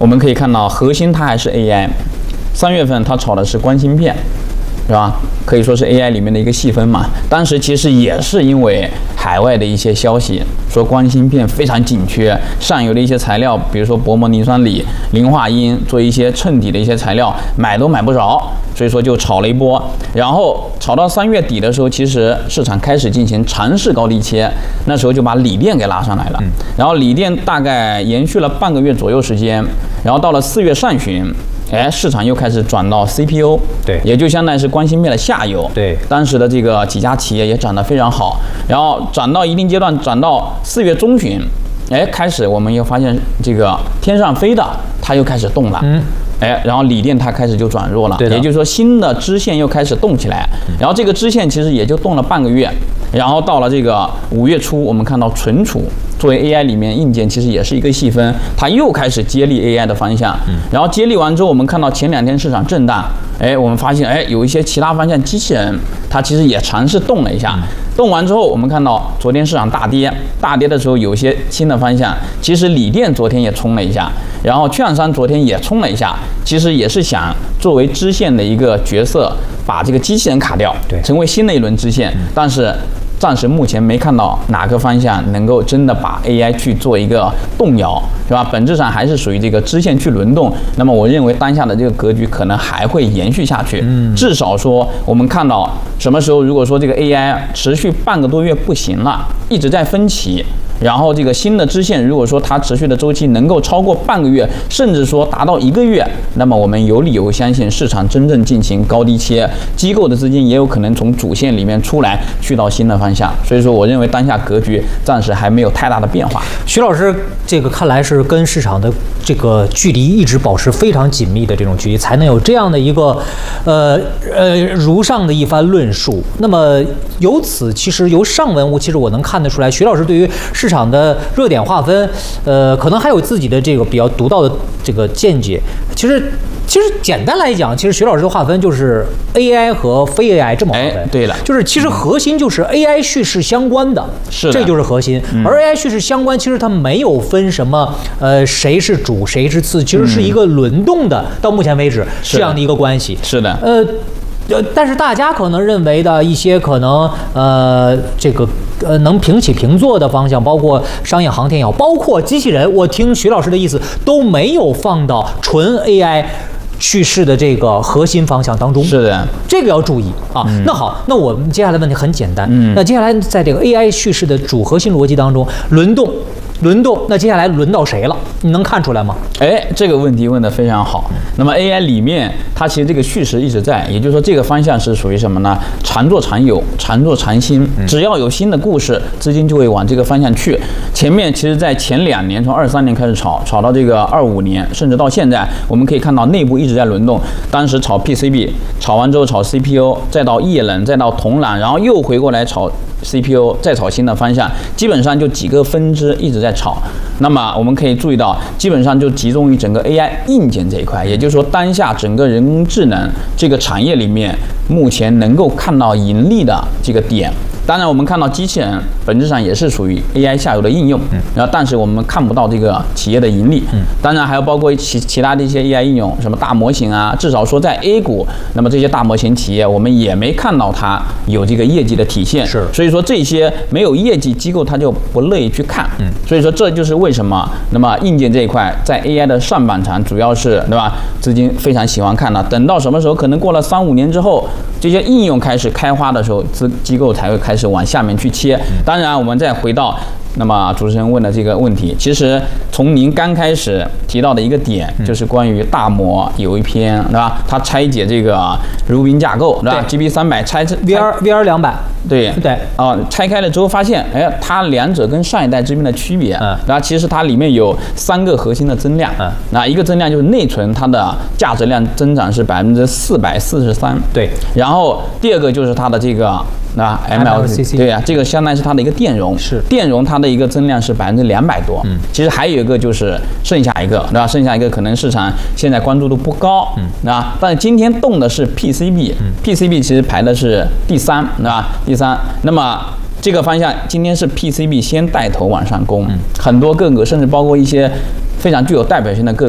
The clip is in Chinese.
我们可以看到核心它还是 AI，3月份它炒的是光芯片。是吧？可以说是 AI 里面的一个细分嘛。当时其实也是因为海外的一些消息，说光芯片非常紧缺，上游的一些材料，比如说薄膜磷酸锂、磷化铟，做一些衬底的一些材料，买都买不着，所以说就炒了一波。然后炒到3月底的时候，其实市场开始进行尝试高低切，那时候就把锂电给拉上来了。然后锂电大概延续了半个月左右时间，然后到了4月上旬。市场又开始转到 CPU， 对， 也就相当于是光芯片的下游。 对， 当时的这个几家企业也涨得非常好，然后涨到一定阶段，涨到4月中旬，开始我们又发现这个天上飞的它又开始动了。然后锂电它开始就转弱了，也就是说新的支线又开始动起来，然后这个支线其实也就动了半个月，然后到了这个5月初，我们看到存储作为 AI 里面硬件其实也是一个细分，它又开始接力 AI 的方向，然后接力完之后，我们看到前2天市场震荡，我们发现有一些其他方向机器人它其实也尝试动了一下，动完之后我们看到昨天市场大跌的时候有一些新的方向，其实锂电昨天也冲了一下，然后券商昨天也冲了一下，其实也是想作为支线的一个角色，把这个机器人卡掉， 对， 成为新的一轮支线，但是暂时目前没看到哪个方向能够真的把 AI 去做一个动摇，是吧？本质上还是属于这个支线去轮动。那么我认为当下的这个格局可能还会延续下去。至少说我们看到什么时候，如果说这个 AI 持续半个多月不行了，一直在分歧。然后这个新的支线，如果说它持续的周期能够超过半个月，甚至说达到1个月，那么我们有理由相信市场真正进行高低切，机构的资金也有可能从主线里面出来，去到新的方向。所以说，我认为当下格局暂时还没有太大的变化。 徐老师，这个看来是跟市场的这个距离一直保持非常紧密的这种距离，才能有这样的一个如上的一番论述。那么由此，其实由上文其实我能看得出来，徐老师对于市场的热点划分，可能还有自己的这个比较独到的这个见解。其实简单来讲，其实徐老师的划分就是 AI 和非 AI 这么划分。 对了， 就是其实核心就是 AI 叙事相关的，这就是核心。而 AI 叙事相关，其实它没有分什么谁是主谁是次，其实是一个轮动的，到目前为止这样的一个关系。 是的。 但是大家可能认为的一些可能这个能平起平坐的方向，包括商业航天也好，包括机器人，我听徐老师的意思都没有放到纯 AI 叙事的这个核心方向当中。 是的， 这个要注意啊。那好，那我们接下来问题很简单。那接下来在这个 AI 叙事的主核心逻辑当中，轮动，那接下来轮到谁了？你能看出来吗？ 这个问题问得非常好。那么 AI 里面，它其实这个叙事一直在，也就是说这个方向是属于什么呢？常做常有，常做常新。只要有新的故事，资金就会往这个方向去。前面其实在前2年，从23年开始炒到这个25年，甚至到现在，我们可以看到内部一直在轮动。当时炒 PCB， 炒完之后炒 CPU， 再到液冷，再到铜缆，然后又回过来炒 CPU， 再炒新的方向，基本上就几个分支一直在炒。那么我们可以注意到，基本上就集中于整个 AI 硬件这一块，也就是说当下整个人工智能这个产业里面，目前能够看到盈利的这个点。当然我们看到机器人本质上也是属于 AI 下游的应用，然后但是我们看不到这个企业的盈利。当然还有包括其他的一些 AI 应用，什么大模型啊，至少说在 A 股，那么这些大模型企业我们也没看到它有这个业绩的体现。 是， 所以说这些没有业绩机构它就不乐意去看。所以说这就是为什么那么硬件这一块在 AI 的上半场主要是对吧，资金非常喜欢看的。等到什么时候可能过了3-5年之后，这些应用开始开花的时候，机构才会开始往下面去切。当然我们再回到那么主持人问的这个问题，其实从您刚开始提到的一个点，就是关于大模有一篇，对吧？它拆解这个如冰架构，对吧 ？GB300 拆 VR200， 对拆开了之后发现，它两者跟上一代之间的区别，然后其实它里面有3个核心的增量，那一个增量就是内存，它的价值量增长是443%， 对， 然后第二个就是它的这个。那 MLCC 对啊，这个相当于是它的一个电容， 是电容它的一个增量是200多，其实还有一个就是剩下一个，对吧？剩下一个可能市场现在关注度不高，但是今天动的是 PCB，PCB 其实排的是第3，对吧？第3，那么这个方向今天是 PCB 先带头往上攻，很多个股甚至包括一些非常具有代表性的个